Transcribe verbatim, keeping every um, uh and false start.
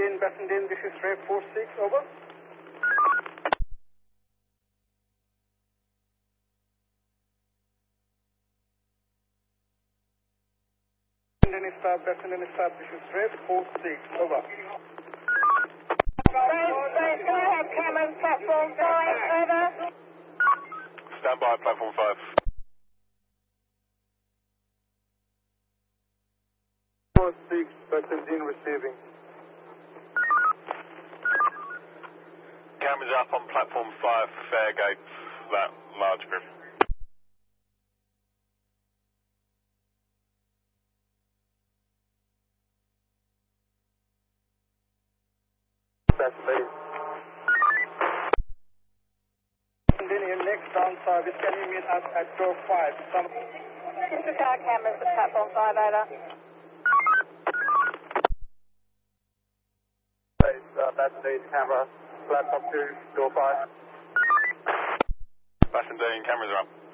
Bassendean, Bassendean, this is Ray four six, over. Bassendean start, Bassendean start, this is Ray four six, over. Brace, go ahead, Cameron, platform five, over. Stand by, platform five. four six, Bassendean receiving. Cameras up on platform five, Fairgates, that large group. Bassendean. Bassendean, next down service, can you meet us at door five? Some Disregard cameras at platform five, over. Uh, Bassendean camera, platform two, door five. Bassendean, cameras are up.